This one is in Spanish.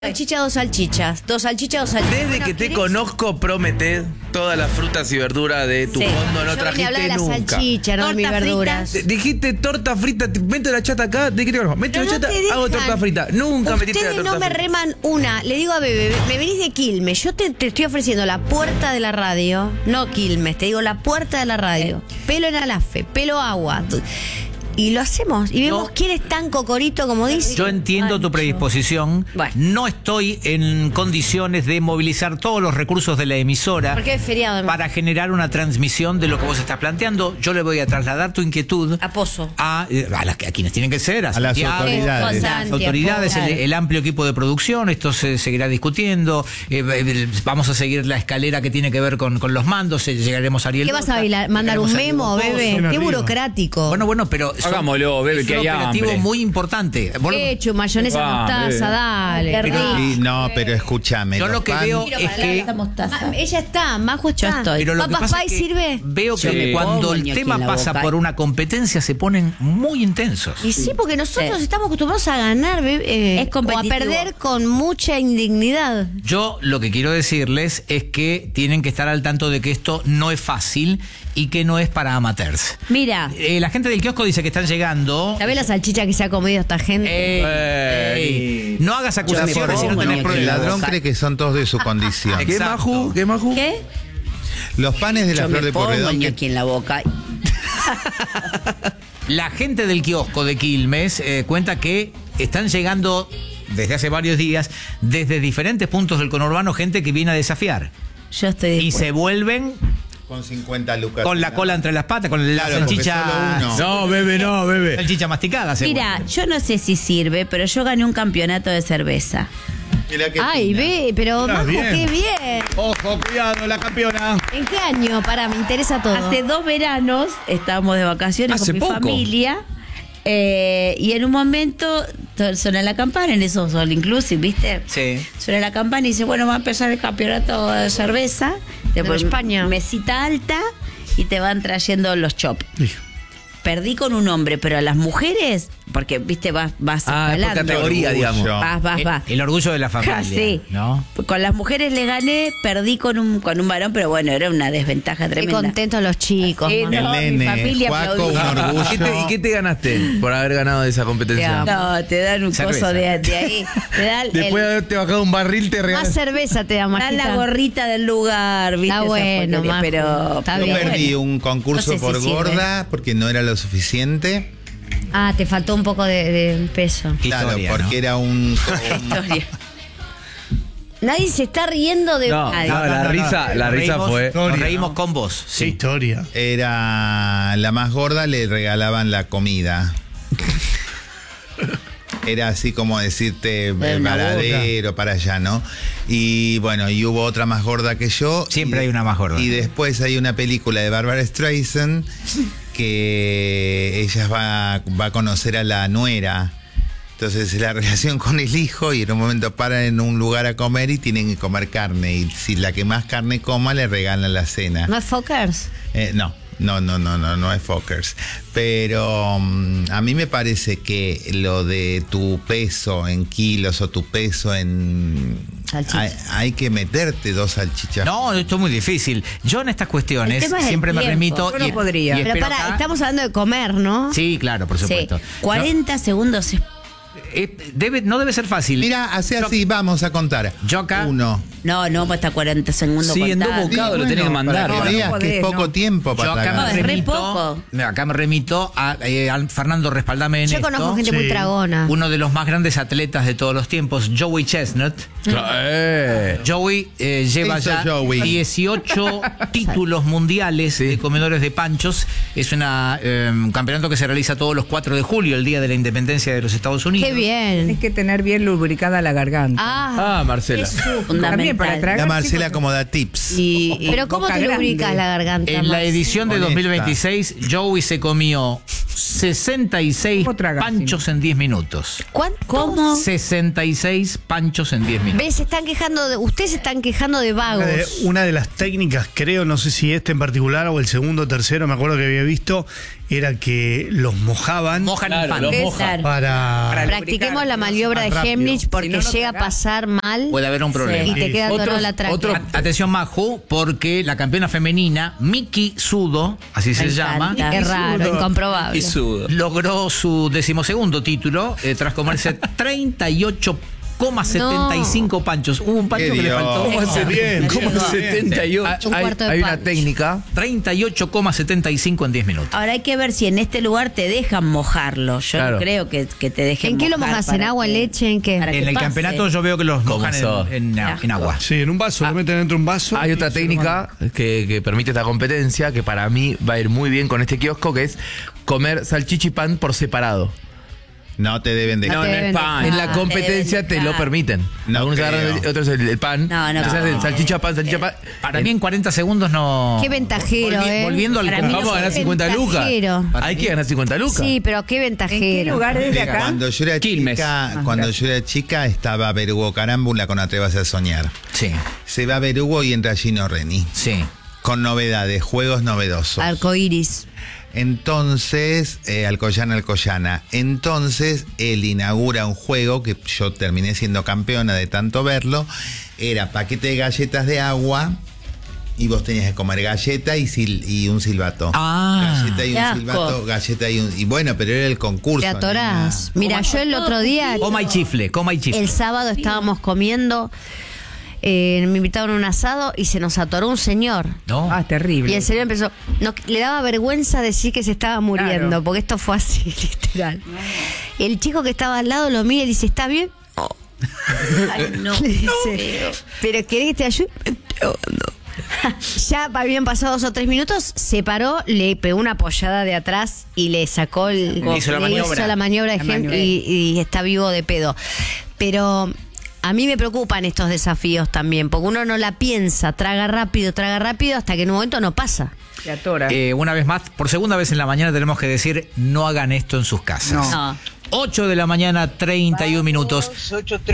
Salchicha, dos salchichas. Dos salchichas, dos salchichas. Desde Bueno, que te ¿querés? conozco, prometé todas las frutas y verduras de tu fondo, no Yo venía a hablar trajiste de la nunca. salchicha, no de mis Torta frita. verduras. Dijiste torta frita, meto la chata acá, ¿de qué te conozco? Meto Pero la no chata, te hago dejan. torta frita. Nunca metiste la Ustedes torta no me frita. reman una. Le digo a Bebe, me venís de Quilmes. Yo te estoy ofreciendo la puerta de la radio. No Quilmes, te digo la puerta de la radio. Pelo en alafe, pelo agua. Y lo hacemos. Y vemos quién es tan cocorito como dice. Yo entiendo tu predisposición. Bueno. No estoy en condiciones de movilizar todos los recursos de la emisora Porque es feriado, además. para generar una transmisión de lo que vos estás planteando. Yo le voy a trasladar tu inquietud A Pozo. a quienes tienen que ser, a A las Santiago, autoridades. las autoridades, el amplio equipo de producción. Esto se seguirá discutiendo. Vamos a seguir la escalera que tiene que ver con los mandos. Llegaremos a Ariel. ¿Qué vas a mandar un memo, Bebe? Qué burocrático. Bueno, pero Hagámoslo, Bebe, es que un hay operativo hambre. muy importante. Vos- Ketchup, mayonesa, mostaza, dale. Qué rico. Y no, pero escúchame. Yo los lo que pan- veo Quiero es para que esa mostaza. Ella está, Majo está. Yo estoy. Pero lo que ¿Papas pasa pie es que sirve? veo que Sí. cuando Pongo el ñoqui tema en la pasa boca. por una competencia se ponen muy intensos. Y sí, porque nosotros Sí. estamos acostumbrados a ganar, Bebe, Es o a competitivo. perder con mucha indignidad. Yo lo que quiero decirles es que tienen que estar al tanto de que esto no es fácil y que no es para amateurs. Mira, La gente del kiosco dice que están llegando. ¿Sabés la salchicha que se ha comido esta gente? Ey, no hagas acusaciones si no pongo tenés ñoqui. El pruebas. ladrón cree que son todos de su condición. ¿Qué Exacto. Maju? ¿Qué Maju? ¿qué? Los panes de la Yo flor me de pongo el Porredón. ñoqui en la boca. La gente del kiosco de Quilmes cuenta que están llegando desde hace varios días, desde diferentes puntos del conurbano, gente que viene a desafiar. Yo estoy Y dispuesta. se vuelven Con 50 lucas. con la cola entre las patas, con la Claro, porque salchicha. solo uno. No, Bebe, no, Bebe. Salchicha masticada, se Mira, vuelven. yo no sé si sirve, pero yo gané un campeonato de cerveza. Mirá qué Ay, fina. ve, pero Estás Majo, bien. qué bien. Ojo, cuidado, la campeona. ¿En qué año? Pará, me interesa todo. Hace 2 veranos estábamos de vacaciones Hace con mi poco. familia. Y en un momento suena la campana, en eso all inclusive, ¿viste? Sí. Suena la campana y dice, bueno, va a empezar el campeonato de cerveza. Después España. mesita alta y te van trayendo los chops. Perdí con un hombre, pero a las mujeres, porque, viste, vas Ah, es por escalando. categoría, digamos. Vas. El orgullo de la familia. Sí. ¿No? Con las mujeres le gané, perdí con un varón, pero bueno, era una desventaja Qué tremenda. contentos los chicos. Sí, Majo. no, El mi nene, familia Juaco, un aplaudía. orgullo. ¿Y qué te ganaste por haber ganado esa competencia? No, te dan un Cerveza. coso de ahí. Te dan Después de haberte bajado un barril, te Más regalas. cerveza te da, dan la Majita. gorrita del lugar, ¿viste? Está Esa bueno, porquería, Majo. pero Está Yo bien. perdí un concurso No sé si por sirve. gorda porque no era lo suficiente. Ah, te faltó un poco de peso. Qué Claro, historia, porque ¿no? era un Historia. Nadie se está riendo de... No, Nadie. no, la risa Nos reímos- fue. Nos reímos con vos. Qué Sí. historia. era la más gorda, le regalaban la comida. Era así como decirte varadero para allá, ¿no? Y bueno, y hubo otra más gorda que yo. Siempre Y- hay una más gorda. Y después hay una película de Barbara Streisand que ella va a conocer a la nuera. Entonces la relación con el hijo y en un momento paran en un lugar a comer y tienen que comer carne. Y si la que más carne coma le regalan la cena. ¿No es Fockers? No es Fockers. Pero a mí me parece que lo de tu peso en kilos o tu peso en... Salchicha. Hay que meterte 2 salchichas. No, esto es muy difícil. Yo en estas cuestiones El tema es el siempre me tiempo. remito. Yo no podría. y Pero espero pará, acá- estamos hablando de comer, ¿no? Sí, claro, por Sí, supuesto. 40 segundos. No debe ser fácil. Mira, hace así, vamos a contar. Yo acá- 1. No, pues hasta 40 segundos. Sí, en dos contando. bocados lo tenés que mandar. Para que No, veas que es poco tiempo Yo para acá No, me es re remito, poco. acá me remito a Fernando, respaldame en Yo esto. conozco gente muy Sí. tragona. Uno de los más grandes atletas de todos los tiempos, Joey Chestnut. Joey lleva Hizo ya Joey. 18 títulos mundiales de comedores de panchos. Es un campeonato que se realiza todos los 4 de julio, el día de la independencia de los Estados Unidos. Qué bien. Tienes que tener bien lubricada la garganta. Ah, Marcela. También para Fundamental. tragar. La Marcela chicos, como da tips. pero ¿cómo boca te grande. lubricas la garganta? En la Max? edición de Honesta. 2026, Joey se comió 66 ¿Cómo tragas, panchos en 10 minutos. ¿Cómo? 66 panchos en 10 minutos. ¿Ves? Ustedes se están quejando de vagos. Una de las técnicas, creo, no sé si este en particular o el segundo o tercero, me acuerdo que había visto, era que los mojaban Mojan el pan. los mojan. Claro. para... Practiquemos la maniobra de rápido. Heimlich porque Si no, no llega a tragás. pasar mal Puede haber un problema. y te queda atorado la tráquea. Atención, Majo, porque la campeona femenina, Miki Sudo, así se Me llama, encanta. Es raro, incomprobable. Y sudo. logró su 12º título tras comerse 38,75 panchos. Hubo un pancho Qué que le Dios. faltó. ¿Cómo hace bien? ¿Cómo hace bien? 78. Un cuarto de Hay una pancho. técnica. 38,75 en 10 minutos. Ahora hay que ver si en este lugar te dejan mojarlo. Yo Claro. no creo que te dejen ¿En qué lo mojar mojas? ¿En para agua, en que- leche, en qué? para que En el pase. campeonato yo veo que los ¿Cómo mojan sos? en agua. Sí, en un vaso, lo meten dentro de un vaso. Hay y otra se lo técnica que permite esta competencia que para mí va a ir muy bien con este kiosco, que es comer salchicha y pan por separado. No te deben dejar. No te deben dejar. En la te competencia deben te lo dejar. permiten. No Algunos creo. agarran otros el pan. No, Entonces hacen salchicha, pan. Para mí en 40 segundos no... Qué ventajero, Volviendo al Para mí no Vamos a ganar Qué 50 lucas. ventajero. Hay que ganar 50 lucas. Sí, pero qué ¿En qué ventajero. lugar es de Mira, acá? cuando yo era Quilmes. chica, estaba Berugo Carámbula con Atrevas a Soñar. Sí, Se va Berugo y entra Gino Reni. sí. Con novedades, juegos novedosos. Arcoiris. Entonces, Alcoyana. Entonces, él inaugura un juego que yo terminé siendo campeona de tanto verlo. Era paquete de galletas de agua y vos tenías que comer galleta y un silbato. Ah. Galleta y Qué un asco. silbato, galleta y un... Y bueno, pero era el concurso. Te ¿no? atorás. Mira, yo el otro día, Coma y chifle. el sábado estábamos comiendo, me invitaron a un asado y se nos atoró un señor. ¿No? Ah, terrible. Y el señor empezó, le daba vergüenza decir que se estaba muriendo, Claro. porque esto fue así, literal. El chico que estaba al lado lo mira y dice, ¿está bien? Ay, no. Le dice, ¿pero querés que te ayude? No. Ya habían pasado 2 o 3 minutos, se paró, le pegó una apoyada de atrás y le sacó Le hizo la maniobra. la maniobra de La ejemplo maniobra. y está vivo de pedo. Pero a mí me preocupan estos desafíos también, porque uno no la piensa, traga rápido, hasta que en un momento no pasa. Se atora. Una vez más, por segunda vez en la mañana tenemos que decir, no hagan esto en sus casas. No. No. 8 de la mañana, 31 minutos.